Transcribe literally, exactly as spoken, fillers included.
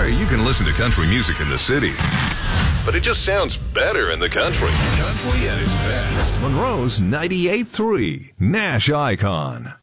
Sure, you can listen to country music in the city, but it just sounds better in the country. Country at its best. Monroe's ninety-eight point three, Nash Icon.